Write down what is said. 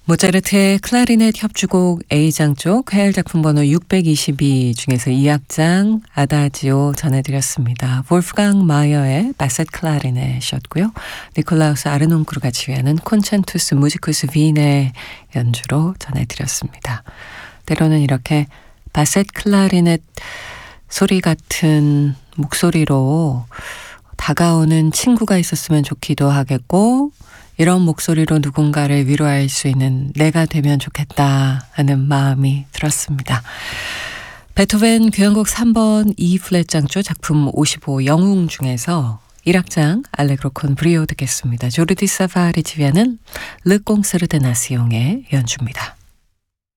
모차르트의 클라리넷 협주곡 A장 쪽 해열 작품 번호 622 중에서 2악장 아다지오 전해드렸습니다. 볼프강 마이어의 바셋 클라리넷이었고요. 니콜라우스 아르논크루가 지휘하는 콘첸투스 무지쿠스 빈의 연주로 전해드렸습니다. 때로는 이렇게 바셋 클라리넷 소리 같은 목소리로 다가오는 친구가 있었으면 좋기도 하겠고, 이런 목소리로 누군가를 위로할 수 있는 내가 되면 좋겠다 하는 마음이 들었습니다. 베토벤 교향곡 3번 E플랫장조 작품 55 영웅 중에서 1악장 알레그로 콘 브리오 듣겠습니다. 조르디 사파리 지휘하는 르 꽁세르 데 나시옹의 연주입니다.